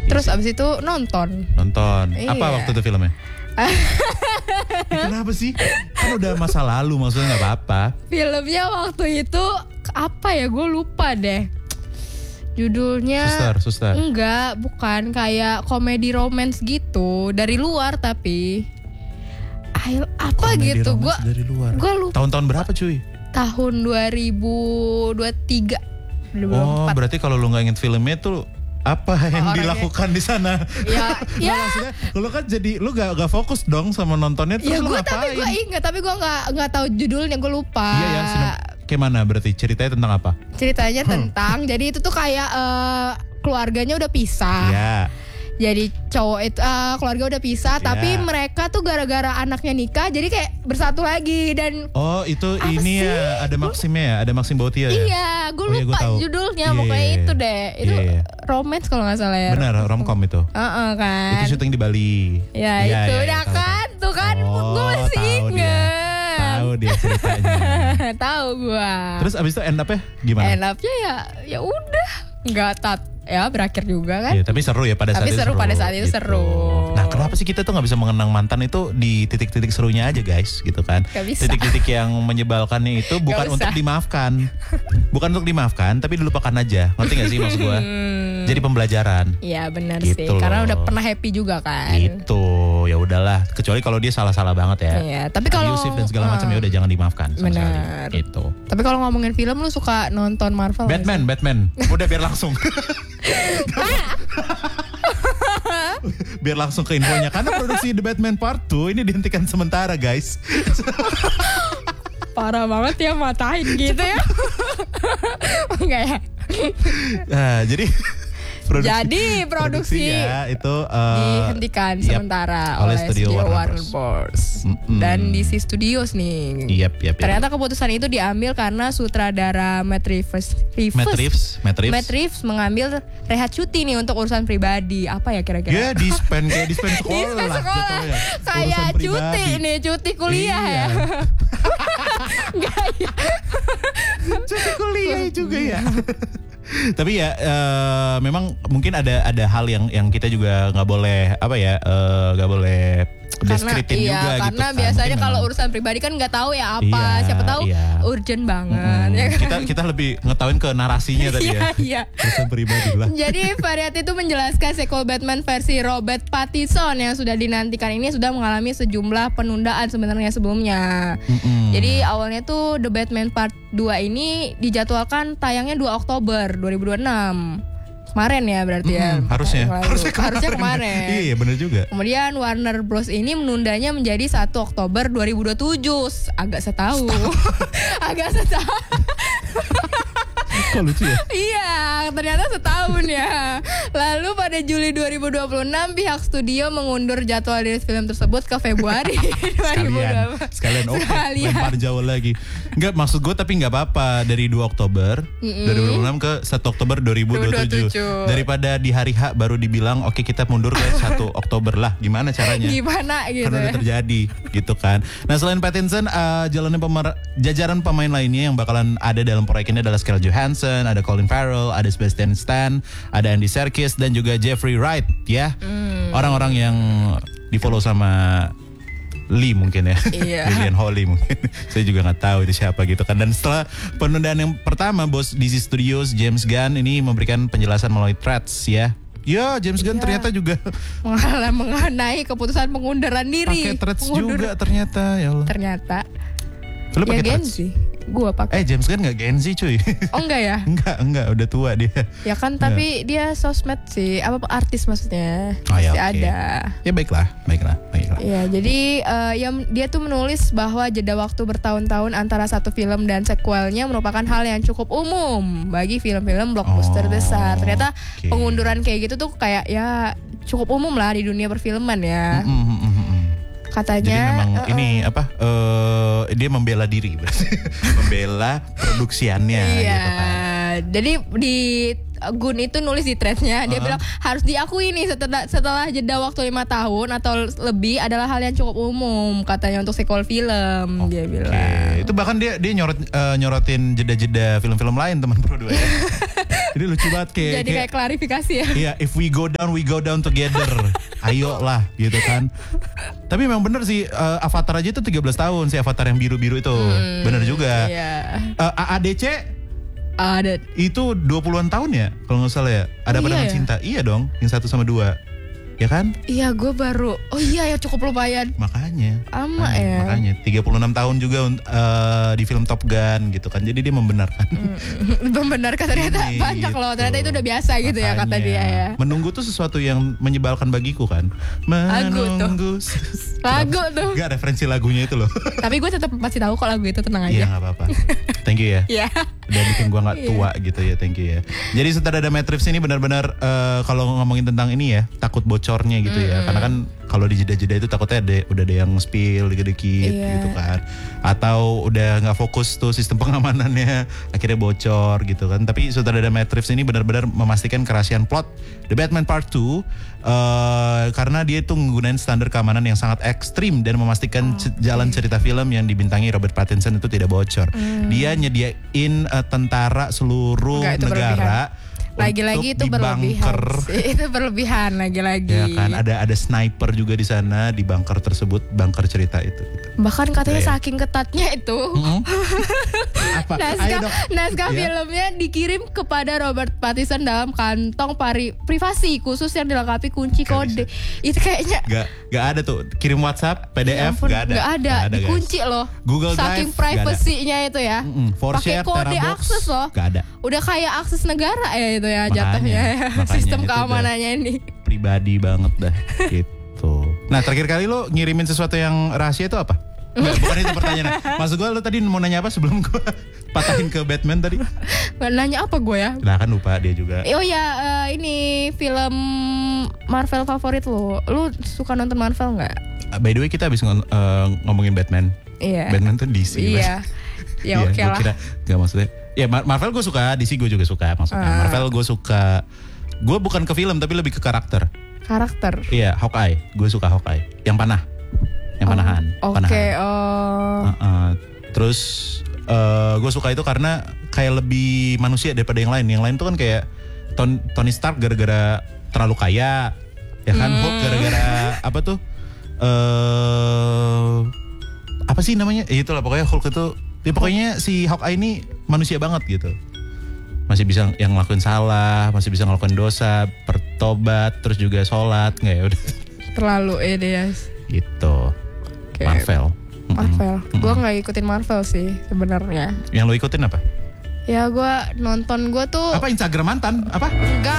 Terus abis itu nonton. Apa Iya. waktu itu filmnya? Kenapa sih? Kan udah masa lalu, maksudnya nggak apa-apa. Filmnya waktu itu apa ya? Gue lupa deh. Judulnya Suster. Enggak, bukan, kayak komedi romance gitu dari luar tapi apa Komedi gitu. romance dari luar. Gue lupa. Tahun-tahun berapa cuy? Tahun 2023. 2024. Oh, berarti kalau lu nggak inget filmnya tuh apa yang orangnya dilakukan di sana? Ya, Nggak, maksudnya lu kan jadi lu gak fokus dong sama nontonnya, terus ya lu gue ngapain? tapi gue ingat, tapi gue nggak tahu judulnya, gue lupa. Iya ya, kayak mana berarti ceritanya tentang apa? Ceritanya tentang jadi itu tuh kayak keluarganya udah pisah. Ya. Jadi cowok itu keluarga udah pisah, tapi mereka tuh gara-gara anaknya nikah jadi kayak bersatu lagi. Dan Oh itu ini sih? ya, ada Maximnya ya, ada Maxim Bautia ya? Iya, gue Oh, iya, lupa gua tahu. judulnya, Iya, pokoknya iya, itu deh. Itu iya. romance kalau nggak salah ya. Benar, romcom itu. Kan. Itu syuting di Bali. Ya Iya, itu iya, udah tahu, kan, tuh kan Oh, gue masih tahu dia. inget. Tahu dia ceritanya. Tahu gue. Terus abis itu end up-nya gimana? End up-nya ya udah nggak berakhir juga kan. Iya, tapi seru ya pada saat Tapi itu. seru pada saat itu, gitu. seru. Nah, kenapa sih kita tuh nggak bisa mengenang mantan itu di titik-titik serunya aja, guys, gitu kan? Gak bisa. Titik-titik yang menyebalkannya itu bukan Gak untuk usah. dimaafkan, bukan untuk dimaafkan, tapi dilupakan aja. Ngerti nggak sih maksud gue? Jadi pembelajaran. Iya benar Gitu sih, karena loh. udah pernah happy juga kan. Gitu, ya udahlah. Kecuali kalau dia salah-salah banget ya. Iya, tapi kalau abusive dan segala macam ya udah jangan dimaafkan. Sama Benar. sekali. Gitu. Tapi kalau ngomongin film, lu suka nonton Marvel nggak sih? Batman. Udah biar langsung. Biar langsung ke infonya. Karena produksi The Batman Part 2 ini dihentikan sementara, guys. Parah banget ya, matain gitu ya. Enggak ya? Jadi produksinya itu dihentikan sementara oleh studio Warner Bros. Dan DC Studios nih. Yep. Ternyata keputusan itu diambil karena sutradara Matt Reeves mengambil rehat cuti nih untuk urusan pribadi. Apa ya kira-kira? Ya dispen sekolah. Dispen sekolah. Jatuhnya. Kayak Urusan pribadi. cuti kuliah Iya. ya. Enggak ya. Cuti kuliah juga ya. Tapi ya memang mungkin ada hal yang kita juga nggak boleh nggak boleh deskritin juga gitu. Karena kan. biasanya Mungkin kalau memang- urusan pribadi kan nggak tahu ya apa. Iya, Siapa tahu iya. urgent banget. Ya kan? kita lebih ngetahuin ke narasinya tadi ya. Iya. Urusan pribadi lah. Jadi Variety itu menjelaskan sequel Batman versi Robert Pattinson yang sudah dinantikan ini sudah mengalami sejumlah penundaan sebenarnya sebelumnya. Jadi awalnya tuh The Batman Part 2 ini dijadwalkan tayangnya 2 Oktober 2026. Kemarin ya berarti ya. Harusnya kemarin. Iya benar juga. Kemudian Warner Bros ini menundanya menjadi 1 Oktober 2027. Agak setahun. Kok lucu ya? Iya, ternyata setahun ya. Lalu pada Juli 2026 pihak studio mengundur jadwal rilis film tersebut ke Februari 2020. Sekalian lempar jauh lagi. Enggak, maksud gue tapi nggak apa-apa dari 2 Oktober 2026 ke 1 Oktober 2027. Daripada di hari H baru dibilang oke kita mundur ke 1 Oktober lah. Gimana caranya? Gimana gitu. Karena udah terjadi gitu kan. Nah selain Pattinson, jajaran pemain lainnya yang bakalan ada dalam proyek ini adalah Scarlett Johansson, ada Colin Farrell, ada Sebastian Stan, ada Andy Serkis dan juga Jeffrey Wright ya. Orang-orang yang di follow sama Lee mungkin ya. Iya. Lilian Holly mungkin. Saya juga nggak tahu itu siapa gitu kan. Dan setelah penundaan yang pertama, bos DC Studios James Gunn ini memberikan penjelasan melalui threads ya. Ya, James Gunn ternyata juga mengenai keputusan pengunduran diri. pakai threads juga ternyata, ya Allah. Ternyata. Lu Ya pakai Gen threads? Z. Gua pakai. James Gunn nggak Gen Z cuy. Oh enggak ya? Enggak, udah tua dia. Ya kan tapi dia sosmed sih, apa artis maksudnya. Oh ya, Masih oke. ada. Ya baiklah. Ya, jadi dia tuh menulis bahwa jeda waktu bertahun-tahun antara satu film dan sequelnya merupakan hal yang cukup umum bagi film-film blockbuster besar. Ternyata pengunduran kayak gitu tuh kayak ya cukup umum lah di dunia perfilman ya. Katanya. Jadi memang ini dia membela diri berarti. Membela produksiannya Iya. gitu kan. Jadi di Gun itu nulis di threadnya, dia bilang harus diakui nih setelah jeda waktu 5 tahun atau lebih adalah hal yang cukup umum katanya untuk sequel film. Dia bilang. Itu bahkan dia nyorotin jeda-jeda film-film lain teman bro dua ya. Jadi lucu banget Jadi kayak klarifikasi ya. Iya, if we go down together. Ayo lah gitu kan. Tapi memang bener sih, Avatar aja itu 13 tahun si Avatar yang biru-biru itu. Bener juga. Iya. AADC Ada. itu 20-an tahun ya kalau nggak salah ya. Ada Pandangan iya ya? Cinta. Iya dong, yang 1 sama 2. Ya kan? Iya, gue baru. Oh iya ya, cukup lumayan. Makanya. Ama ya. Makanya 36 tahun juga di film Top Gun gitu kan. Jadi dia membenarkan. Membenarkan ternyata Ini, banyak gitu. loh. Ternyata itu udah biasa gitu ya kata Makanya. dia ya. Menunggu tuh sesuatu yang menyebalkan bagiku kan. Lagu tuh. Menunggu. Lagu tuh. Gak referensi lagunya itu loh. Tapi gue tetap masih tahu kok lagu itu, tenang Iya aja. gak apa-apa. Thank you ya. Iya. Udah bikin gua gak tua gitu ya. Thank you ya. Jadi sutradara Matrix ini benar-benar kalau ngomongin tentang ini ya, takut bocornya gitu ya. Karena kan kalau di jeda-jeda itu takutnya udah ada yang spill dikit-dikit gitu kan. Atau udah gak fokus tuh sistem pengamanannya, akhirnya bocor gitu kan. Tapi sutradara Matrix ini benar-benar memastikan kerahasiaan plot The Batman Part 2 karena dia tuh menggunakan standar keamanan yang sangat ekstrim dan memastikan jalan cerita film yang dibintangi Robert Pattinson itu tidak bocor. Dia nyediain tentara seluruh Enggak, itu negara. Lagi-lagi itu untuk di berlebihan. bunker. Itu berlebihan lagi-lagi. Ya kan, ada sniper juga di sana di bunker tersebut, bunker cerita itu. Gitu. Bahkan katanya Ya. saking ketatnya itu. Apa? Ayo dong. Naskah Ya. filmnya dikirim kepada Robert Pattinson dalam kantong privasi khusus yang dilengkapi kunci Gak kode. Itu kayaknya Gak ada tuh kirim WhatsApp, ya PDF ampun, gak ada. nggak ada, guys. dikunci loh. Google saking Drive, nggak ada. privasinya itu ya. For Pakai share, kode Terabox, akses loh. gak ada. Udah kayak akses negara ya itu ya Makanya, jatuhnya ya. makanya Sistem itu keamanannya ini. Pribadi banget dah gitu. Nah terakhir kali lo ngirimin sesuatu yang rahasia itu apa? Nggak, bukan itu pertanyaannya. Maksud gue lo tadi mau nanya apa sebelum gue patahin ke Batman tadi? Nanya apa gue ya? Nah kan lupa dia juga. Oh ya, ini film Marvel favorit lo. Lu suka nonton Marvel nggak? By the way kita habis ngomongin Batman. Iya. Batman tuh DC. Iya. Ya oke gua lah. kira, gak maksudnya. Ya Marvel gue suka, DC gue juga suka maksudnya. Marvel gue suka. Gue bukan ke film tapi lebih ke karakter. Karakter. Iya, Hawkeye. Gue suka Hawkeye. Yang panah. Yang panahan. Oke. Terus gue suka itu karena kayak lebih manusia daripada yang lain. Yang lain tuh kan kayak Tony Stark gara-gara terlalu kaya, ya kan? Hulk gara-gara apa tuh? Apa sih namanya? Itulah pokoknya Hulk itu. Ya pokoknya si Hawkeye ini manusia banget gitu. Masih bisa yang ngelakuin salah, masih bisa ngelakuin dosa, bertobat, terus juga sholat, nggak ya udah. Terlalu ya. Gitu. Oke. Marvel. Gue nggak ikutin Marvel sih sebenarnya. Yang lo ikutin apa? Ya gue nonton tuh Apa Instagram mantan? Apa? enggak.